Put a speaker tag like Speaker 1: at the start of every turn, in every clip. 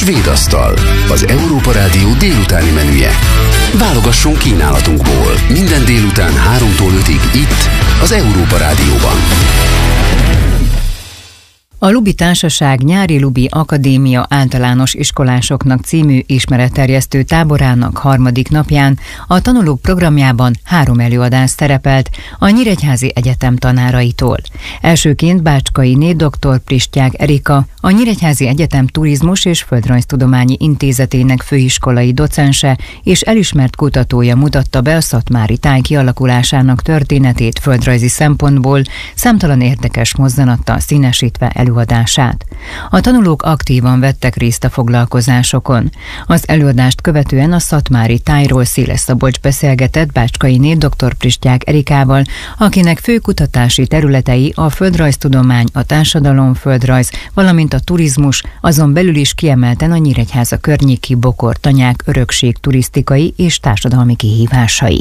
Speaker 1: Svédasztal, az Európa Rádió délutáni menüje. Válogassunk kínálatunkból minden délután 3-tól 5-ig itt, az Európa Rádióban.
Speaker 2: A Lubi Társaság Nyári Lubi Akadémia általános iskolásoknak című ismeretterjesztő táborának 3. napján a tanulók programjában 3 előadás szerepelt a Nyíregyházi Egyetem tanáraitól. Elsőként Bácskai dr. Pristyák Erika, a Nyíregyházi Egyetem Turizmus és Földrajztudományi Intézetének főiskolai docense és elismert kutatója mutatta be a szatmári táj kialakulásának történetét földrajzi szempontból, számtalan érdekes mozzanattal színesítve előadását. A tanulók aktívan vettek részt a foglalkozásokon. Az előadást követően a szatmári tájról Széles Szabolcs beszélgetett Bácskai dr. Pristyák Erikával, akinek fő kutatási területei a földrajztudomány, a társadalomföldrajz, valamint a turizmus, azon belül is kiemelten a Nyíregyháza környéki bokor-tanyák örökség turisztikai és társadalmi kihívásai.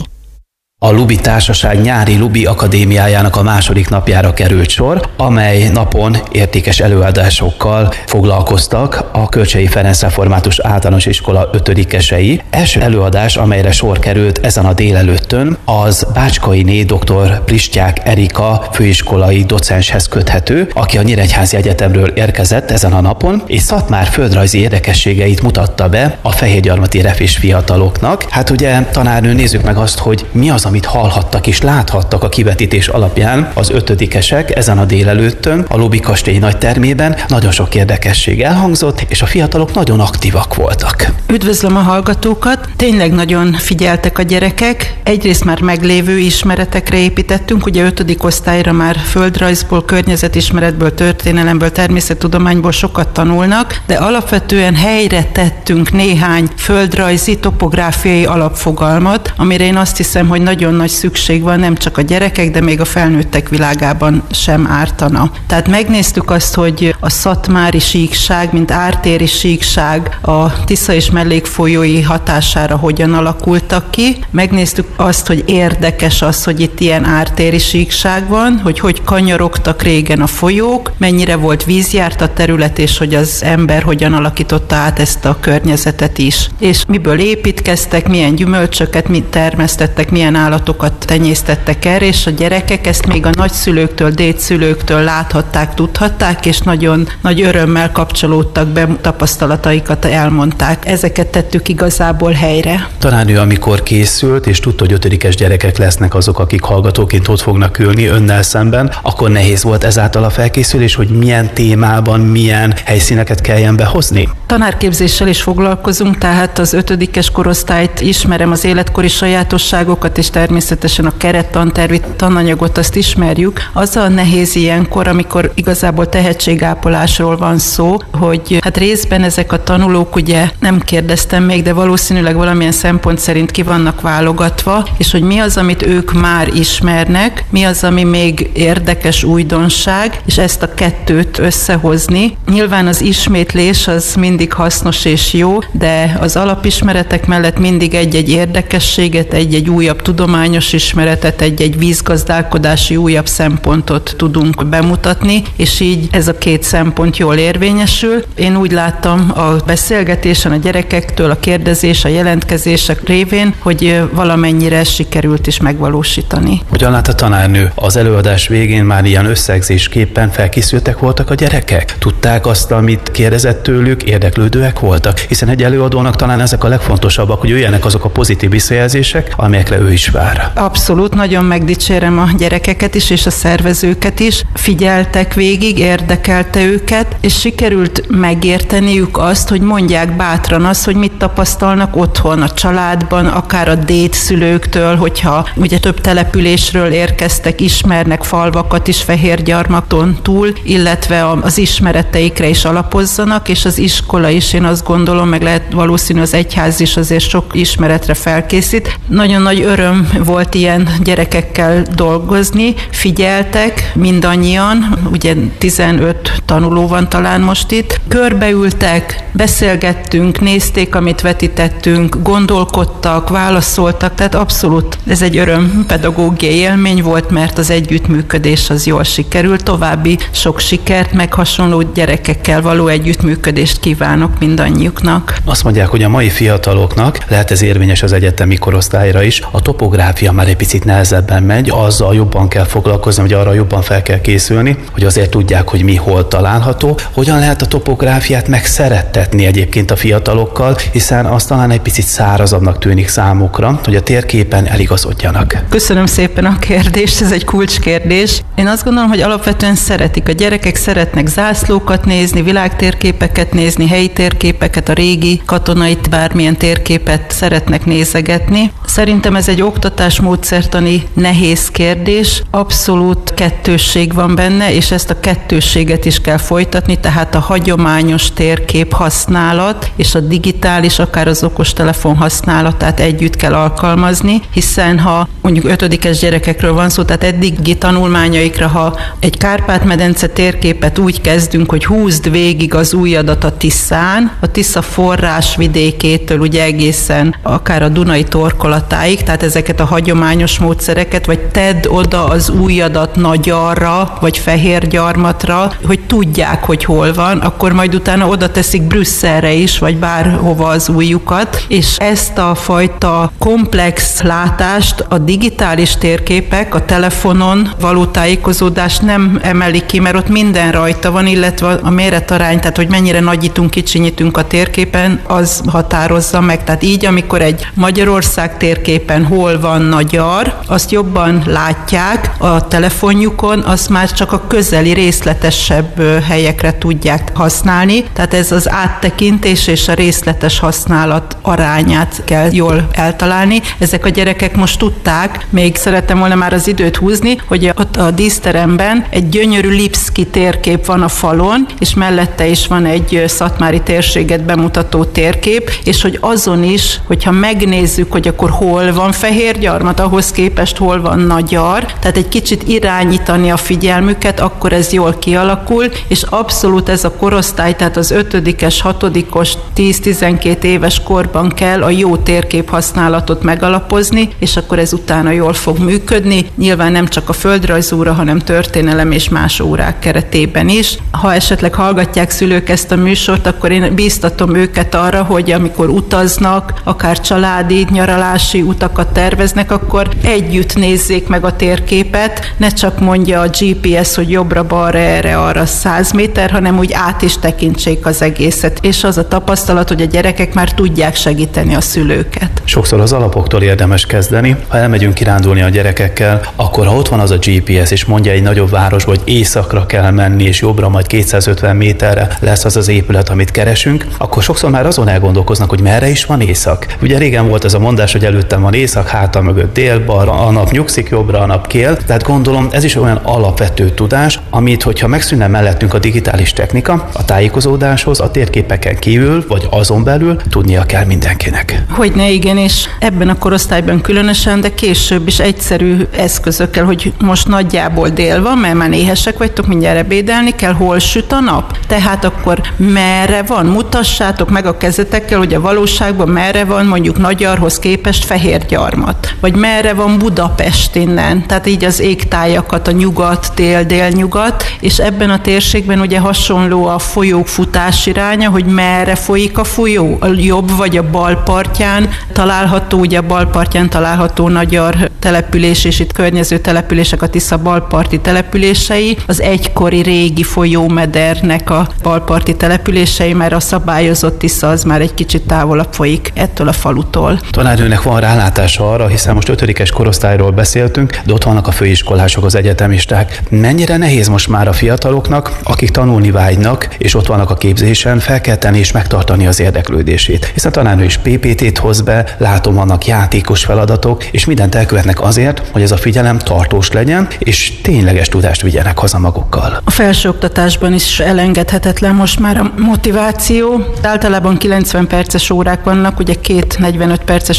Speaker 3: A Lubi Társaság Nyári Lubi Akadémiájának a 2. napjára került sor, amely napon értékes előadásokkal foglalkoztak a Kölcsei Ferenc Református Általános Iskola 5-esei. Első előadás, amelyre sor került ezen a délelőttön, az Bácskai dr. Pristyák Erika főiskolai docenshez köthető, aki a Nyíregyházi Egyetemről érkezett ezen a napon, és Szatmár földrajzi érdekességeit mutatta be a fehérgyarmati refés fiataloknak. Hát ugye, tanárnő, nézzük meg azt, hogy mi az, amit hallhattak és láthattak a kivetítés alapján az 5-esek ezen a délelőttön a Lubi kastély nagy termében. Nagyon sok érdekesség elhangzott, és a fiatalok nagyon aktívak voltak.
Speaker 4: Üdvözlöm a hallgatókat! Tényleg nagyon figyeltek a gyerekek. Egyrészt már meglévő ismeretekre építettünk, ugye 5. osztályra már földrajzból, környezetismeretből, történelemből, természettudományból sokat tanulnak, de alapvetően helyre tettünk néhány földrajzi, topográfiai alapfogalmat, amire én azt hiszem, hogy nagyon nagy szükség van, nem csak a gyerekek, de még a felnőttek világában sem ártana. Tehát megnéztük azt, hogy a szatmári síkság, mint ártéri síkság a Tisza és mellékfolyói hatására hogyan alakultak ki. Megnéztük azt, hogy érdekes az, hogy itt ilyen ártéri síkság van, hogy kanyarogtak régen a folyók, mennyire volt vízjárt a terület, és hogy az ember hogyan alakította át ezt a környezetet is. És miből építkeztek, milyen gyümölcsöket mit termesztettek, milyen állatokat tenyésztettek erre, és a gyerekek ezt még a nagyszülőktől, dédszülőktől láthatták, tudhatták, és nagyon nagy örömmel kapcsolódtak be, tapasztalataikat elmondták. Ezeket tettük igazából helyre.
Speaker 3: Tanárnő, amikor készült, és tudta, hogy 5-es gyerekek lesznek azok, akik hallgatóként ott fognak ülni önnel szemben, akkor nehéz volt ezáltal a felkészülés, hogy milyen témában, milyen helyszíneket kelljen behozni?
Speaker 4: Tanárképzéssel is foglalkozunk, tehát az 5-es korosztályt ismerem, az életkori sajátosságokat, és természetesen a kerettantervi tananyagot azt ismerjük. Az a nehéz ilyenkor, amikor igazából tehetségápolásról van szó, hogy hát részben ezek a tanulók, ugye nem kérdeztem még, de valószínűleg valamilyen szempont szerint ki vannak válogatva, és hogy mi az, amit ők már ismernek, mi az, ami még érdekes újdonság, és ezt a kettőt összehozni. Nyilván az ismétlés az mindig hasznos és jó, de az alapismeretek mellett mindig egy-egy érdekességet, egy-egy újabb tudományos ismeretet, egy-egy vízgazdálkodási újabb szempontot tudunk bemutatni, és így ez a 2 szempont jól érvényesül. Én úgy láttam a beszélgetésen a gyerekektől, a kérdezés, a jelentkezések révén, hogy valamennyire sikerült is megvalósítani.
Speaker 3: Hogyan lát a tanárnő? Az előadás végén már ilyen összegzésképpen felkészültek voltak a gyerekek? Tudták azt, amit kérdezett tőlük, érdeklődőek voltak? Hiszen egy előadónak talán ezek a legfontosabbak, hogy jöjjenek azok a pozitív visszajelzések, amelyekre ő is vár.
Speaker 4: Abszolút, nagyon megdicsérem a gyerekeket is, és a szervezőket is. Figyeltek végig, érdekelte őket, és sikerült megérteniük azt, hogy mondják bátran azt, hogy mit tapasztalnak otthon, a családban, akár a dédszülőktől, hogyha ugye több településről érkeztek, ismernek falvakat is Fehérgyarmaton túl, illetve az ismereteikre is alapozzanak, és az iskola is, én azt gondolom, meg lehet valószínű az egyház is azért sok ismeretre felkészít. Nagyon nagy öröm öröm volt ilyen gyerekekkel dolgozni, figyeltek mindannyian, ugye 15 tanuló van talán most itt, körbeültek, beszélgettünk, nézték, amit vetítettünk, gondolkodtak, válaszoltak, tehát abszolút ez egy öröm pedagógiai élmény volt, mert az együttműködés az jól sikerült, további sok sikert, meg hasonló gyerekekkel való együttműködést kívánok mindannyiuknak.
Speaker 3: Azt mondják, hogy a mai fiataloknak, lehet ez érvényes az egyetemi korosztályra is, a topográfia már egy picit nehezebben megy, azzal jobban kell foglalkozni, hogy arra jobban fel kell készülni, hogy azért tudják, hogy mi hol található. Hogyan lehet a topográfiát megszerettetni egyébként a fiatalokkal, hiszen az talán egy picit szárazabbnak tűnik számukra, hogy a térképen eligazodjanak.
Speaker 4: Köszönöm szépen a kérdést, ez egy kulcskérdés. Én azt gondolom, hogy alapvetően szeretik. A gyerekek szeretnek zászlókat nézni, világtérképeket nézni, helyi térképeket, a régi katonai bármilyen térképet szeretnek nézegetni. Szerintem ez egy oktatásmódszertani nehéz kérdés. Abszolút kettősség van benne, és ezt a kettősséget is kell folytatni, tehát a hagyományos térkép használat és a digitális, akár az okostelefon használatát együtt kell alkalmazni, hiszen ha mondjuk 5-es gyerekekről van szó, tehát eddigi tanulmányaikra, ha egy Kárpát-medence térképet úgy kezdünk, hogy húzd végig az ujjadat a Tiszán, a Tisza forrásvidékétől ugye egészen akár a Dunai torkolatáig, tehát ezeket a hagyományos módszereket, vagy tedd oda az ujjadat Nagyarra, vagy Fehérgyarmatra, hogy tudják, hogy hol van, akkor majd utána oda teszik Brüsszelre is, vagy bárhova az ujjukat, és ezt a fajta komplex látást a digitális térképek, a telefonon való tájékozódás nem emeli ki, mert ott minden rajta van, illetve a méretarány, tehát hogy mennyire nagyítunk, kicsinyítünk a térképen, az határozza meg. Tehát így, amikor egy Magyarország térképen hol van Nagyar, azt jobban látják a telefonjukon, azt már csak a közeli, részletesebb helyekre tudják használni. Tehát ez az áttekintés és a részletes használat arányát kell jól eltalálni. Ezek a gyerekek most tudták, még szerettem volna már az időt húzni, hogy ott a díszteremben egy gyönyörű Lipszki térkép van a falon, és mellette is van egy szatmári térséget bemutató térkép, és hogy azon is, hogyha megnézzük, hogy akkor hol van Fehérgyarmat, ahhoz képest hol van Nagyar, tehát egy kicsit irányítani a figyelmüket, akkor ez jól kialakul, és abszolút ez a korosztály, tehát az 5-es, 6-os, 10-12 éves korban kell a jó térkép használatot megalapozni, és akkor ez utána jól fog működni. Nyilván nem csak a földrajzóra, hanem történelem és más órák keretében is. Ha esetleg hallgatják szülők ezt a műsort, akkor én bíztatom őket arra, hogy amikor utaznak, akár családi, nyaralási utakat terveznek, akkor együtt nézzék meg a térképet, ne csak mondja a GPS, hogy jobbra-balra, erre-arra 100 méter, hanem úgy át is tekintsék az egészet. És az a tapasztalat, hogy a gyerekek már tudják segíteni a szülőket.
Speaker 3: Sokszor az alapoktól érdemes kezdeni. Ha elmegyünk kirándulni a gyerekekkel, akkor ha ott van az a GPS, és mondja egy nagyobb városba, hogy északra kell menni, és jobbra majd 250 méterre lesz az az épület, amit keresünk, akkor sokszor már azon elgondolkoznak, hogy merre is van észak. Ugye régen volt ez a mondás, hogy előttem van észak, hátam mögött dél, balra a nap nyugszik, jobbra a nap kél. Tehát gondolom, ez is olyan alapvető tudás, amit, hogyha megszűnne mellettünk a digitális technika, a tájékozódáshoz, a térképeken kívül, vagy azon belül tudnia kell mindenkinek.
Speaker 4: Hogyne, igen, és ebben a korosztályban különösen, de később is egyszerű eszközökkel, hogy most nagyjából dél van, mert már éhesek vagytok, mindjárt ebédelni kell, hol süt a nap? Tehát akkor merre van? Mutassátok meg a kezetekkel, hogy a valóságban merre van mondjuk Nagyarhoz képest Fehérgyarmat, vagy merre van Budapest innen, tehát így az égtájakat, a nyugat, dél, délnyugat, és ebben a térségben ugye hasonló a folyók futás iránya, hogy merre folyik a folyó, a jobb vagy a bal partján található, ugye a bal partján található Nagyar település, és itt környező települések, a Tisza balparti települései, az egykori régi folyómedernek a balparti települései, mert a szabályozott Tisza az már egy kicsit távolabb folyik ettől a falutól.
Speaker 3: Tanárnőnek van rálátása arra, hiszen most 5-es korosztályról beszéltünk, de ott vannak a főiskolások, az egyetemisták. Mennyire nehéz most már a fiataloknak, akik tanulni vágynak, és ott vannak a képzésen, fel kell tenni és megtartani az érdeklődését. Hiszen a tanárnő is PPT-t hoz be, látom, vannak játékos feladatok, és mindent elkövetnek azért, hogy ez a figyelem tartós legyen, és tényleges tudást vigyenek haza magukkal.
Speaker 4: A felsőoktatásban is elengedhetetlen most már a motiváció. Általában 90 perces órák vannak, ugye 2 45 perces óra egy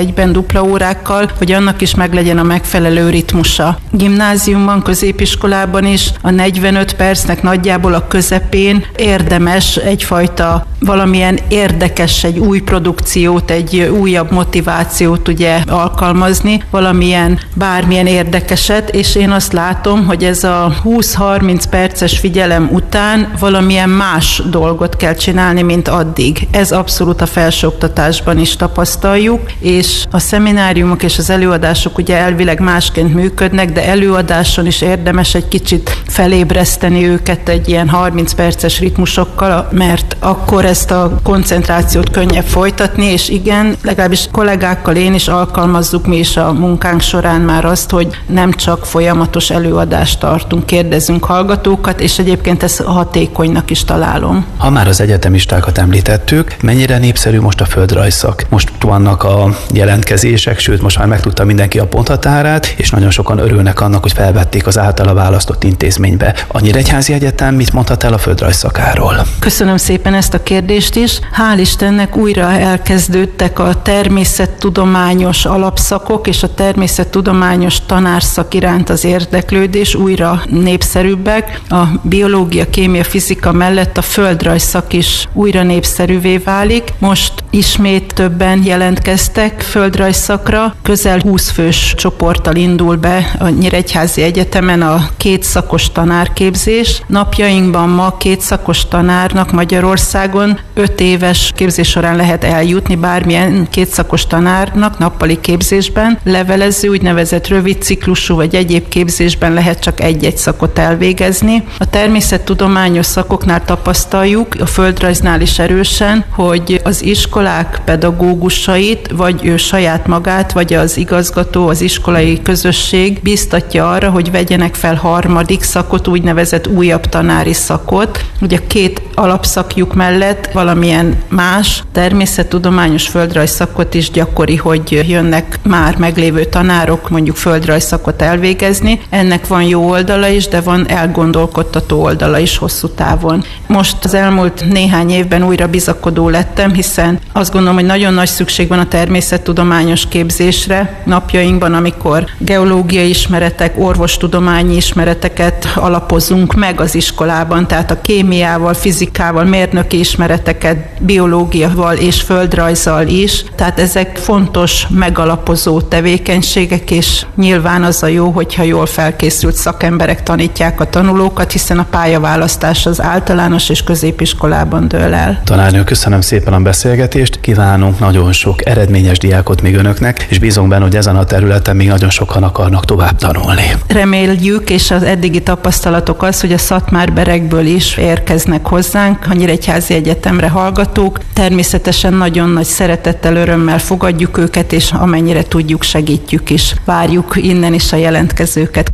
Speaker 4: egyben dupla órákkal, hogy annak is meglegyen a megfelelő ritmusa. Gimnáziumban, középiskolában is a 45 percnek nagyjából a közepén érdemes egyfajta valamilyen érdekes, egy új produkciót, egy újabb motivációt ugye alkalmazni, valamilyen bármilyen érdekeset, és én azt látom, hogy ez a 20-30 perces figyelem után valamilyen más dolgot kell csinálni, mint addig. Ez abszolút a felsőoktatásban is tapasztaljuk, és a szemináriumok és az előadások ugye elvileg másként működnek, de előadáson is érdemes egy kicsit felébreszteni őket egy ilyen 30 perces ritmusokkal, mert akkor ezt a koncentrációt könnyebb folytatni, és igen, legalábbis kollégákkal én is alkalmazzuk mi is a munkánk során már azt, hogy nem csak folyamatos előadást tartunk, kérdezünk hallgatókat, és egyébként ezt hatékonynak is találom.
Speaker 3: Ha már az egyetemistákat említettük, mennyire népszerű most a földrajzszak? Most vannak a jelentkezések, sőt most már megtudta mindenki a ponthatárát, és nagyon sokan örülnek annak, hogy felvették az általa választott intézménybe. A Nyíregyházi Egyetem mit mondhat el a földrajzszakáról? Köszönöm
Speaker 4: szépen ezt a kérdést is. Hál' Istennek újra elkezdődtek a természettudományos alapszakok és a természettudományos tanárszak iránt az érdeklődés újra népszerűbbek. A biológia, kémia, fizika mellett a földrajzszak is újra népszerűvé válik. Most ismét többen jelentkeztek földrajzszakra. Közel 20 fős csoporttal indul be a Nyíregyházi Egyetemen a kétszakos tanárképzés. Napjainkban ma kétszakos tanárnak Magyarországon 5 éves képzés során lehet eljutni bármilyen kétszakos tanárnak nappali képzésben. Levelező, úgynevezett rövid ciklusú vagy egyéb képzésben lehet csak egy-egy szakot elvégezni. A természettudományos szakoknál tapasztaljuk, a földrajznál is erősen, hogy az iskolák pedagógusait, vagy ő saját magát, vagy az igazgató, az iskolai közösség biztatja arra, hogy vegyenek fel harmadik szakot, úgynevezett újabb tanári szakot. Ugye 2 alapszakjuk mellett valamilyen más természettudományos földrajzszakot is gyakori, hogy jönnek már meglévő tanárok mondjuk földrajzszakot elvégezni. Ennek van jó oldala is, de van elgondolkodtató oldala is hosszú távon. Most az elmúlt néhány évben újra bizakodó lettem, hiszen azt gondolom, hogy nagyon nagy szükség van a természettudományos képzésre napjainkban, amikor geológiai ismeretek, orvostudományi ismereteket alapozunk meg az iskolában, tehát a kémiával, fizikával, mérnöki ismereteket, biológiával és földrajzzal is. Tehát ezek fontos, megalapozó tevékenységek, és nyilván az a jó, hogyha jól felkészült szakemberek tanítják a tanulókat, hiszen a pályaválasztás az általános és középiskolában dől el.
Speaker 3: Tanárnő, köszönöm szépen a beszélgetést, kívánunk nagyon sok eredményes diákot még önöknek, és bízunk benne, hogy ezen a területen még nagyon sokan akarnak tovább tanulni.
Speaker 4: Reméljük, és az eddigi tapasztalatok az, hogy a Szatmár-Berekből is érkeznek hozzánk, a Nyíregyházi Egyetemre hallgatók. Természetesen nagyon nagy szeretettel, örömmel fogadjuk őket, és amennyire tudjuk, segítjük is. Várjuk innen is a jelentkezőket.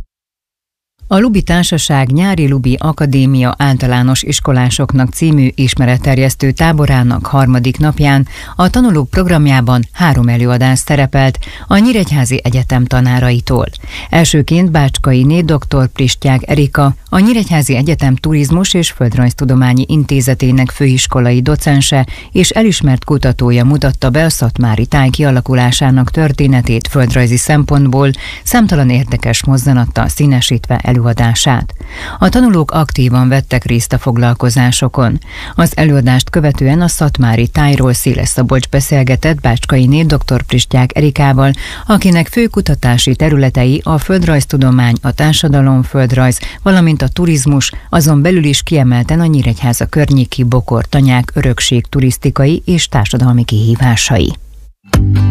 Speaker 2: A Lubi Társaság Nyári Lubi Akadémia általános iskolásoknak című ismeretterjesztő táborának harmadik napján a tanulók programjában 3 előadás szerepelt a Nyíregyházi Egyetem tanáraitól. Elsőként Bácskainé dr. Pristyák Erika, a Nyíregyházi Egyetem Turizmus és Földrajztudományi Intézetének főiskolai docense és elismert kutatója mutatta be a szatmári táj kialakulásának történetét földrajzi szempontból, számtalan érdekes mozzanattal színesítve előadását. A tanulók aktívan vettek részt a foglalkozásokon. Az előadást követően a szatmári tájról Széles Szabolcs beszélgetett Bácskainé dr. Pristyák Erikával, akinek fő kutatási területei a földrajztudomány, a társadalomföldrajz, valamint a turizmus, azon belül is kiemelten a Nyíregyháza környéki bokor-tanyák örökség turisztikai és társadalmi kihívásai.